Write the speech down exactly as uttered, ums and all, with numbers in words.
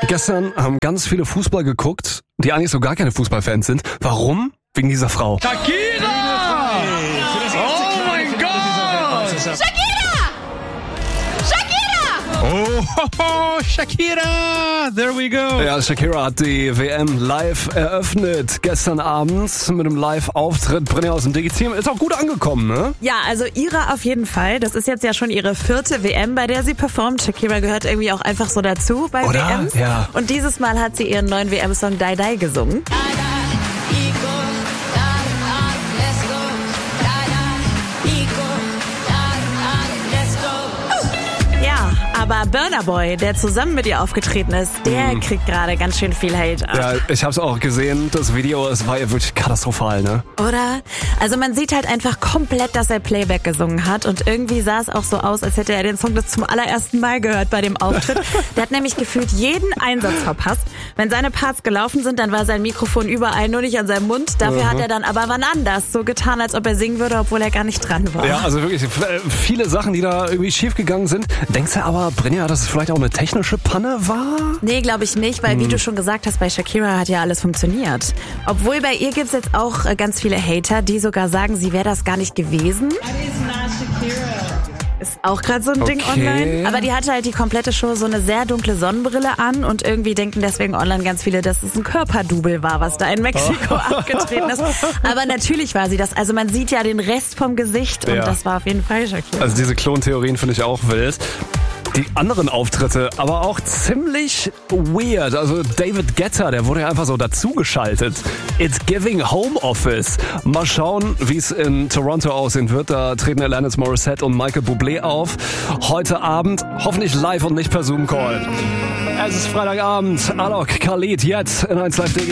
Gestern haben ganz viele Fußball geguckt, die eigentlich so gar keine Fußballfans sind. Warum? Wegen dieser Frau. Shakira! Oh mein Gott! Shakira! Shakira! Oh, ho, ho, Shakira! There we go. Ja, Shakira hat die W M live eröffnet gestern Abend mit einem Live-Auftritt. Brenner aus dem Digi-Team ist auch gut angekommen, ne? Ja, also ihre auf jeden Fall. Das ist jetzt ja schon ihre vierte W M, bei der sie performt. Shakira gehört irgendwie auch einfach so dazu bei Oder? W Ms. Ja. Und dieses Mal hat sie ihren neuen W M-Song Die Die gesungen. Ja, aber Burna Boy, der zusammen mit ihr aufgetreten ist, der Mhm. kriegt gerade ganz schön viel Hate ab. Ja, ich hab's auch gesehen, das Video, es war ja wirklich katastrophal, ne? Oder? Also man sieht halt einfach komplett, dass er Playback gesungen hat und irgendwie sah es auch so aus, als hätte er den Song das zum allerersten Mal gehört bei dem Auftritt. Der hat nämlich gefühlt jeden Einsatz verpasst. Wenn seine Parts gelaufen sind, dann war sein Mikrofon überall, nur nicht an seinem Mund. Dafür Mhm. hat er dann aber wann anders so getan, als ob er singen würde, obwohl er gar nicht dran war. Ja, also wirklich äh, viele Sachen, die da irgendwie schief gegangen sind. Denkst du aber, Brenner, dass es vielleicht auch eine technische Panne war? Nee, glaube ich nicht, weil wie Hm. du schon gesagt hast, bei Shakira hat ja alles funktioniert. Obwohl bei ihr gibt's jetzt auch äh, ganz viele Hater, die sogar sagen, sie wäre das gar nicht gewesen. Ist auch gerade so ein Ding Okay. online. Aber die hatte halt die komplette Show so eine sehr dunkle Sonnenbrille an und irgendwie denken deswegen online ganz viele, dass es ein Körperdouble war, was da in Mexiko abgetreten ist. Aber natürlich war sie das. Also man sieht ja den Rest vom Gesicht und Ja. das war auf jeden Fall Shakira. Also diese Klontheorien finde ich auch wild. Die anderen Auftritte, aber auch ziemlich weird. Also David Guetta, der wurde ja einfach so dazugeschaltet. It's giving Homeoffice. Mal schauen, wie es in Toronto aussehen wird. Da treten Alanis Morissette und Michael Bublé auf. Heute Abend, hoffentlich live und nicht per Zoom-Call. Es ist Freitagabend. Alok, Khalid, jetzt in eins Live.